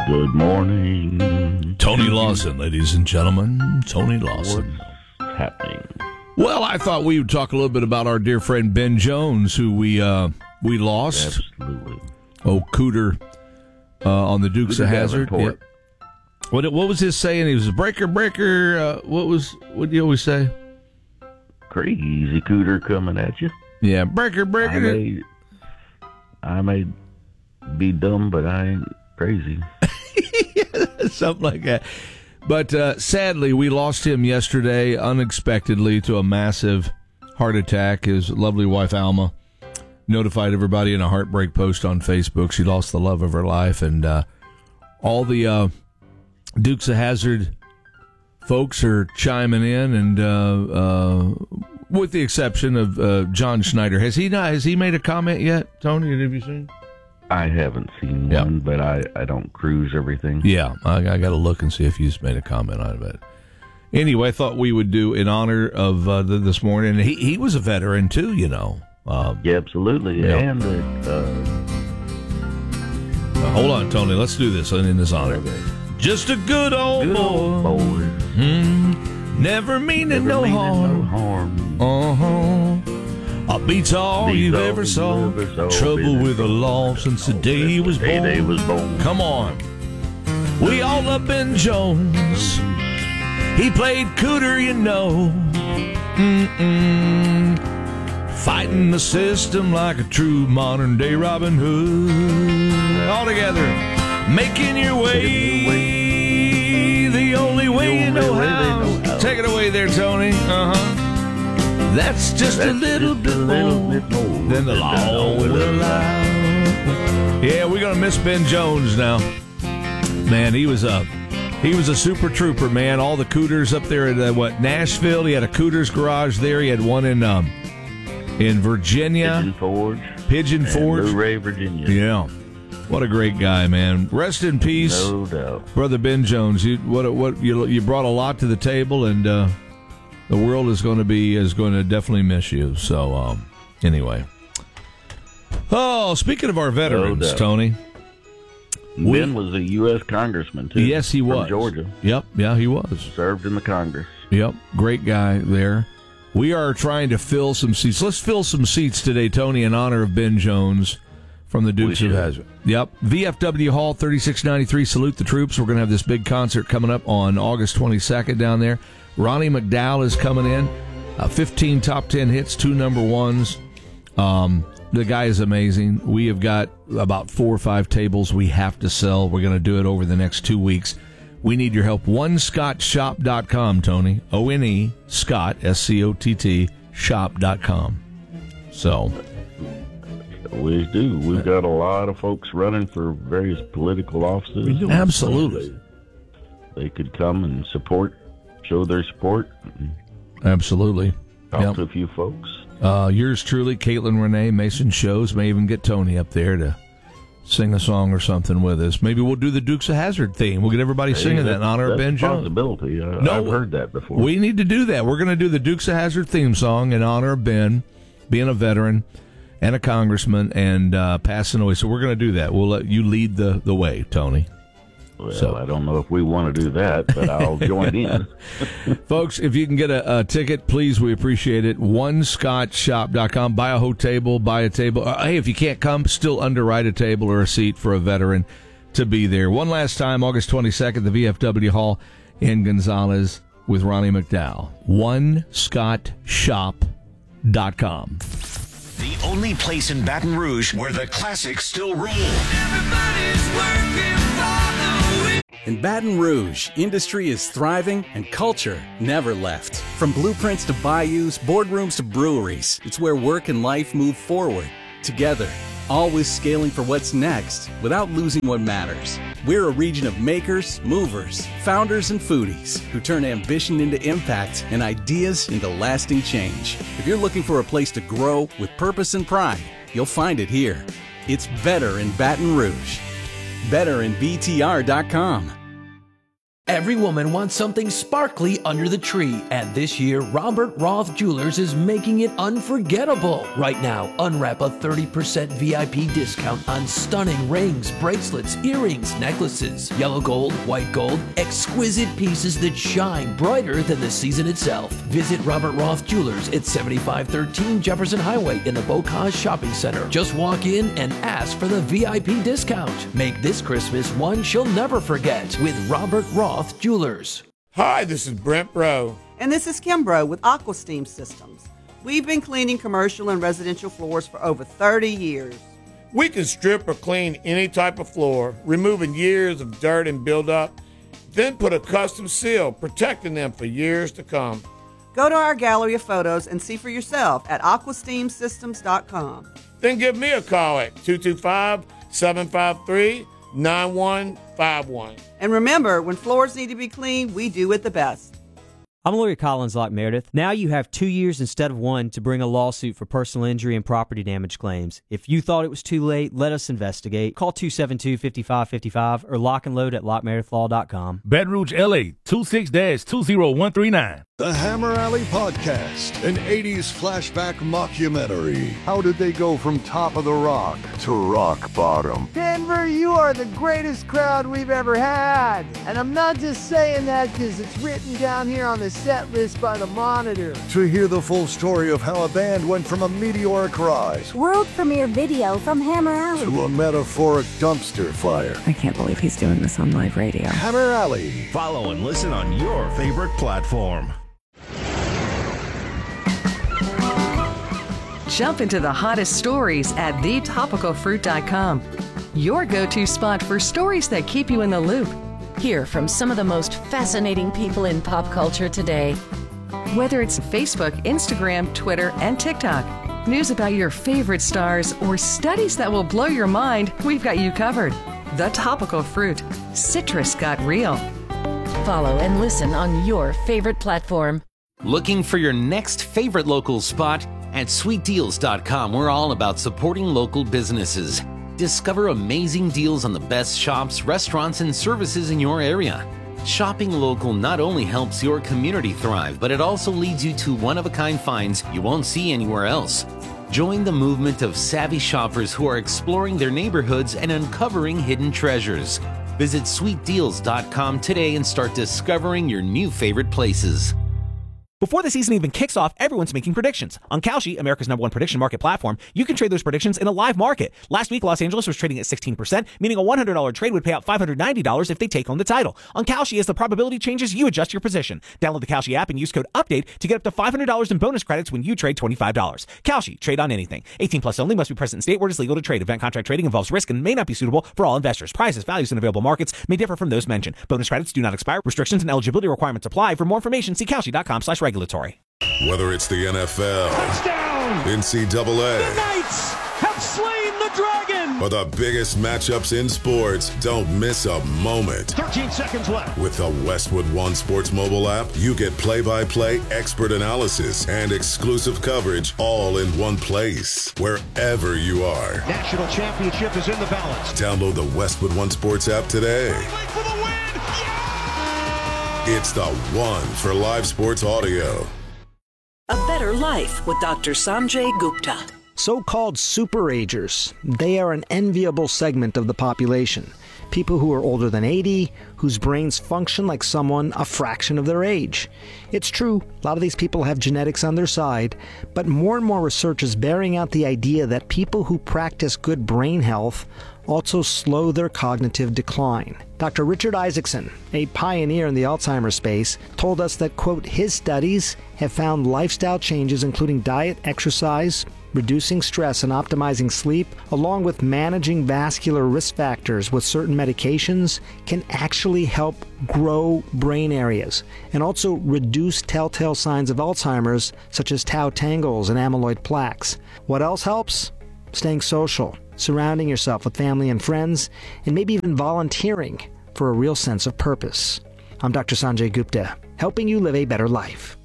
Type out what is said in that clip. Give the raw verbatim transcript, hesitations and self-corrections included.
Good morning. Tony Lawson, ladies and gentlemen. Tony Lawson. What's happening? Well, I thought we would talk a little bit about our dear friend Ben Jones, who we uh, we lost. Absolutely. Oh, Cooter uh, on the Dukes Cooter of Hazzard. Davenport. Yep. What what was his saying? He was a breaker, breaker. Uh, what was what do you always say? Crazy Cooter coming at you. Yeah, breaker, breaker. I may, I may be dumb, but I ain't crazy. Something like that. But uh, sadly, we lost him yesterday unexpectedly to a massive heart attack. His lovely wife, Alma, notified everybody in a heartbreak post on Facebook. She lost the love of her life. And uh, all the uh, Dukes of Hazzard folks are chiming in, and uh, uh, with the exception of uh, John Schneider. Has he not? Has he made a comment yet, Tony? Have you seen? I haven't seen Yep. one, but I, I don't cruise everything. Yeah, I, I got to look and see if he's made a comment on it. Anyway, I thought we would do in honor of uh, the, this morning. He he was a veteran too, you know. Um, Yeah, absolutely. Yeah. And uh, uh, hold on, Tony. Let's do this in his honor. Okay. Just a good old good boy, old boy. Mm, never meaning Never no meaning harm. no harm. Uh huh. I beats all Beats you've all ever you saw. ever saw. Trouble Been with the law since the day he was Day born. they was born. Come on. We all love Ben Jones. He played Cooter, you know. Mm-mm. Fighting the system like a true modern day Robin Hood. All together. Making your way the only way you know how. Take it away there, Tony. Uh-huh. That's just That's a little just bit a little more bit more than the than law the law will will allow. Yeah, we're gonna miss Ben Jones now. Man, he was a he was a super trooper, man. All the Cooters up there at uh, what Nashville. He had a Cooters garage there. He had one in um in Virginia, Pigeon Forge. Pigeon and Forge. Blue Ray, Virginia. Yeah, what a great guy, man. Rest in peace, No doubt. brother Ben Jones. You what what you you brought a lot to the table, and uh, the world is going to be is going to definitely miss you. So um, anyway. Oh, speaking of our veterans, No doubt. Tony. Ben was a U S congressman, too. Yes, he from was. Georgia. Yep, yeah, he was. Served in the Congress. Yep, great guy there. We are trying to fill some seats. Let's fill some seats today, Tony, in honor of Ben Jones from the Dukes We of should. Hazzard. Yep, V F W Hall, thirty-six ninety-three, Salute the Troops. We're going to have this big concert coming up on August twenty-second down there. Ronnie McDowell is coming in. Uh, fifteen top ten hits, two number ones. Um, the guy is amazing. We have got about four or five tables we have to sell. We're going to do it over the next two weeks. We need your help. one scott shop dot com, Tony. O N E, Scott, S C O T T, shop dot com. So, We do. We've got a lot of folks running for various political offices. We do. Absolutely. They, they could come and support, show their support, and absolutely. talk Yep. to a few folks. Uh, yours truly, Caitlin Renee, Mason Shows. May even get Tony up there to sing a song or something with us. Maybe we'll do the Dukes of Hazzard theme. We'll get everybody Hey, singing that in honor of that's Ben a Jones. possibility. Uh, No, I've heard that before. We need to do that. We're going to do the Dukes of Hazzard theme song in honor of Ben being a veteran and a congressman and uh, passing away. So we're going to do that. We'll let you lead the, the way, Tony. Well, So- I don't know if we want to do that, but I'll join in. Folks, if you can get a, a ticket, please, we appreciate it. one scott shop dot com. Buy a whole table, buy a table. Uh, hey, if you can't come, still underwrite a table or a seat for a veteran to be there. One last time, August twenty-second, the V F W Hall in Gonzales with Ronnie McDowell. one scott shop dot com. The only place in Baton Rouge where the classics still rule. Everybody's working for the week. In Baton Rouge, industry is thriving and culture never left. From blueprints to bayous, boardrooms to breweries, it's where work and life move forward together, always scaling for what's next without losing what matters. We're a region of makers, movers, founders, and foodies who turn ambition into impact and ideas into lasting change. If you're looking for a place to grow with purpose and pride, you'll find it here. It's better in Baton Rouge. better in B T R dot com. Every woman wants something sparkly under the tree, and this year, Robert Roth Jewelers is making it unforgettable. Right now, unwrap a thirty percent V I P discount on stunning rings, bracelets, earrings, necklaces, yellow gold, white gold, exquisite pieces that shine brighter than the season itself. Visit Robert Roth Jewelers at seventy-five thirteen Jefferson Highway in the Bocage Shopping Center. Just walk in and ask for the V I P discount. Make this Christmas one she'll never forget with Robert Roth Jewelers. Hi, this is Brent Bro. And this is Kim Bro with AquaSteam Systems. We've been cleaning commercial and residential floors for over thirty years. We can strip or clean any type of floor, removing years of dirt and buildup, then put a custom seal, protecting them for years to come. Go to our gallery of photos and see for yourself at aqua steam systems dot com. Then give me a call at two two five, seven five three, nine one five one. And remember, when floors need to be cleaned, we do it the best. I'm lawyer Collins Locke Meredith. Now you have two years instead of one to bring a lawsuit for personal injury and property damage claims. If you thought it was too late, let us investigate. Call two seven two, five five five five or lock and load at lock meredith law dot com. Baton Rouge, L A, two six two zero one three nine. The Hammer Alley Podcast, an eighties flashback mockumentary. How did they go from top of the rock to rock bottom? Denver, you are the greatest crowd we've ever had. And I'm not just saying that because it's written down here on the set list by the Monitor. To hear the full story of how a band went from a meteoric rise, world premiere video from Hammer Alley, to a metaphoric dumpster fire. I can't believe he's doing this on live radio. Hammer Alley. Follow and listen on your favorite platform. Jump into the hottest stories at the topical fruit dot com. Your go-to spot for stories that keep you in the loop. Hear from some of the most fascinating people in pop culture today. Whether it's Facebook, Instagram, Twitter, and TikTok, news about your favorite stars, or studies that will blow your mind, we've got you covered. The Topical Fruit. Citrus got real. Follow and listen on your favorite platform. Looking for your next favorite local spot? At sweet deals dot com, we're all about supporting local businesses. Discover amazing deals on the best shops, restaurants, and services in your area. Shopping local not only helps your community thrive, but it also leads you to one-of-a-kind finds you won't see anywhere else. Join the movement of savvy shoppers who are exploring their neighborhoods and uncovering hidden treasures. Visit sweet deals dot com today and start discovering your new favorite places. Before the season even kicks off, everyone's making predictions. On Kalshi, America's number one prediction market platform, you can trade those predictions in a live market. Last week, Los Angeles was trading at sixteen percent, meaning a one hundred dollars trade would pay out five hundred ninety dollars if they take home the title. On Kalshi, as the probability changes, you adjust your position. Download the Kalshi app and use code UPDATE to get up to five hundred dollars in bonus credits when you trade twenty-five dollars. Kalshi, trade on anything. eighteen plus only, must be present in state where it is legal to trade. Event contract trading involves risk and may not be suitable for all investors. Prices, values, and available markets may differ from those mentioned. Bonus credits do not expire. Restrictions and eligibility requirements apply. For more information, see kalshi dot com slash regulatory. Whether it's the N F L, touchdown, N C double A, the Knights have slain the dragon, or the biggest matchups in sports, don't miss a moment. thirteen seconds left. With the Westwood One Sports mobile app, you get play-by-play, expert analysis, and exclusive coverage all in one place, wherever you are. National championship is in the balance. Download the Westwood One Sports app today. For the win. Yeah! It's the one for live sports audio. A Better Life with Doctor Sanjay Gupta. So-called superagers. They are an enviable segment of the population. People who are older than eighty, whose brains function like someone a fraction of their age. It's true, a lot of these people have genetics on their side, but more and more research is bearing out the idea that people who practice good brain health also slow their cognitive decline. Doctor Richard Isaacson, a pioneer in the Alzheimer's space, told us that, quote, his studies have found lifestyle changes including diet, exercise, reducing stress and optimizing sleep, along with managing vascular risk factors with certain medications, can actually help grow brain areas and also reduce telltale signs of Alzheimer's such as tau tangles and amyloid plaques. What else helps? Staying social, surrounding yourself with family and friends, and maybe even volunteering for a real sense of purpose. I'm Doctor Sanjay Gupta, helping you live a better life.